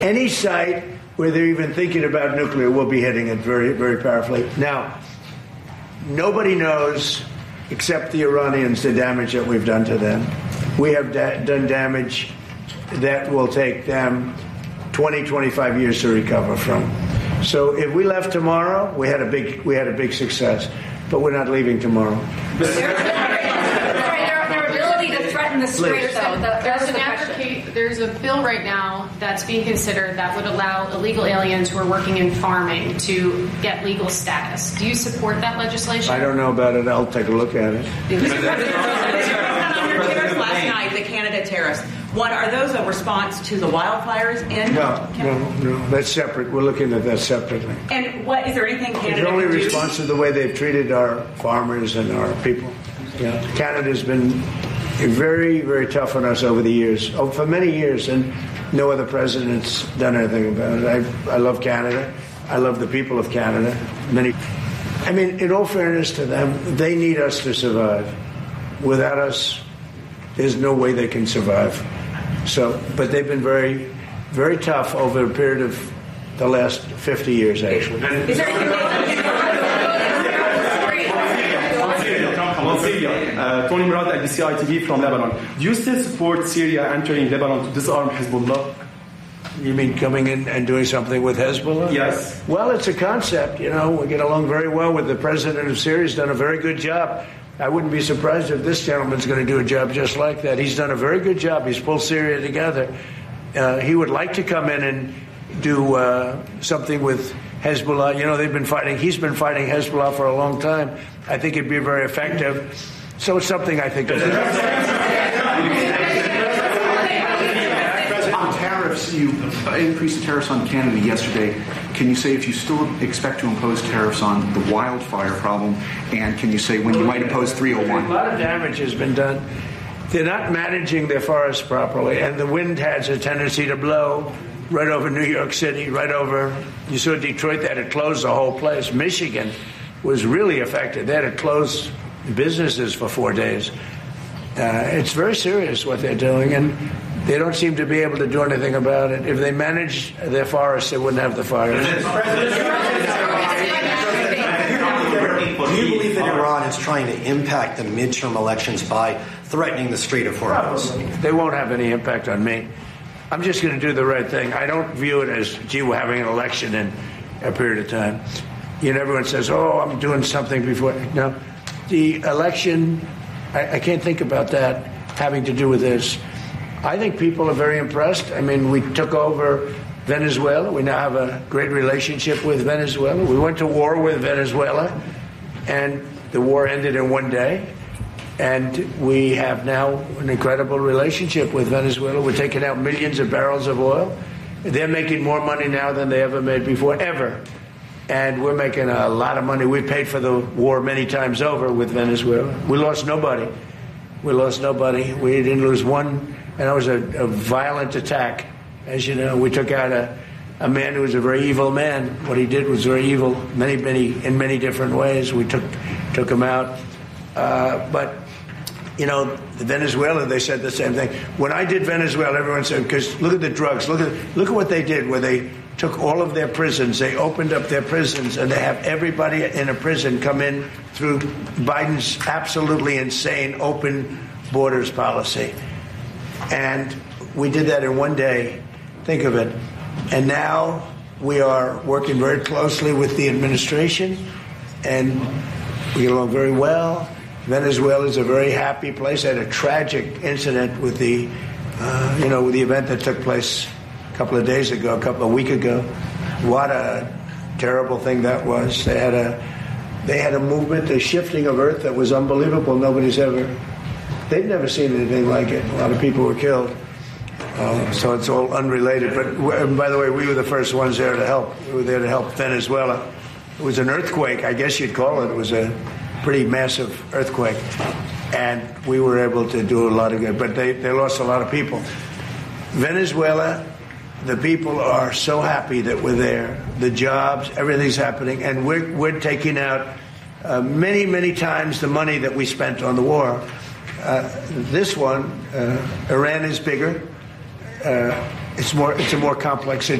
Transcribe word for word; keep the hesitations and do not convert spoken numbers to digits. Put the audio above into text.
Any site where they're even thinking about nuclear, we'll be hitting it very, very powerfully. Now, nobody knows, except the Iranians, the damage that we've done to them. We have da- done damage that will take them twenty, twenty-five years to recover from. So if we left tomorrow, we had a big, we had a big success. But we're not leaving tomorrow. The strait, though, the, there's, an advocate, there's a bill right now that's being considered that would allow illegal aliens who are working in farming to get legal status. Do you support that legislation? I don't know about it. I'll take a look at it. Last night, the Canada tariffs. One, are those a response to the wildfires in No, Canada? no, no. That's separate. We're looking at that separately. And what is there anything Canada It's only can do? response to the way they've treated our farmers and our people. Yeah. Canada's been very, very tough on us over the years, oh, for many years, and no other president's done anything about it. I, I love Canada. I love the people of Canada. Many, I mean, in all fairness to them, they need us to survive. Without us, there's no way they can survive. So, but they've been very, very tough over a period of the last fifty years, actually. Is there Uh, Tony Murad at B C I T V from Lebanon. Do you still support Syria entering Lebanon to disarm Hezbollah? You mean coming in and doing something with Hezbollah? Yes. Well, it's a concept. You know, we get along very well with the president of Syria. He's done a very good job. I wouldn't be surprised if this gentleman's going to do a job just like that. He's done a very good job. He's pulled Syria together. Uh, he would like to come in and do uh, something with Hezbollah. You know, they've been fighting. He's been fighting Hezbollah for a long time. I think it'd be very effective. So it's something I think about. On tariffs, you increased the tariffs on Canada yesterday. Can you say if you still expect to impose tariffs on the wildfire problem? And can you say when you might impose three oh one? A lot of damage has been done. They're not managing their forests properly, and the wind has a tendency to blow right over New York City, right over, you saw Detroit, they had to close the whole place. Michigan was really affected. They had to close businesses for four days. Uh, it's very serious what they're doing, and they don't seem to be able to do anything about it. If they managed their forests, they wouldn't have the fires. Do you believe that Iran is trying to impact the midterm elections by threatening the Strait of Hormuz? They won't have any impact on me. I'm just going to do the right thing. I don't view it as, gee, we're having an election in a period of time. You know, everyone says, oh, I'm doing something before. No, the election, I, I can't think about that having to do with this. I think people are very impressed. I mean, we took over Venezuela. We now have a great relationship with Venezuela. We went to war with Venezuela, and the war ended in one day. And we have now an incredible relationship with Venezuela. We're taking out millions of barrels of oil. They're making more money now than they ever made before, ever. And we're making a lot of money. We paid for the war many times over with Venezuela. We lost nobody. We lost nobody. We didn't lose one. And it was a, a violent attack. As you know, we took out a, a man who was a very evil man. What he did was very evil, many, many, in many different ways. We took took him out. Uh, but, you know, Venezuela, they said the same thing. When I did Venezuela, everyone said, because look at the drugs. Look at look at what they did, where they took all of their prisons. They opened up their prisons, and they have everybody in a prison come in through Biden's absolutely insane open borders policy. And we did that in one day. Think of it. And now we are working very closely with the administration, and we get along very well. Venezuela is a very happy place. I had a tragic incident with the, uh, you know, with the event that took place a couple of days ago, a couple of weeks ago. What a terrible thing that was. They had a, they had a movement, a shifting of earth that was unbelievable. Nobody's ever, they'd never seen anything like it. A lot of people were killed. Uh, so it's all unrelated. But and by the way, we were the first ones there to help. We were there to help Venezuela. It was an earthquake, I guess you'd call it. It was a pretty massive earthquake. And we were able to do a lot of good. But they, they lost a lot of people. Venezuela, the people are so happy that we're there. The jobs, everything's happening. And we're, we're taking out uh, many, many times the money that we spent on the war. Uh, this one, uh, Iran is bigger. Uh, it's more it's a more complex situation.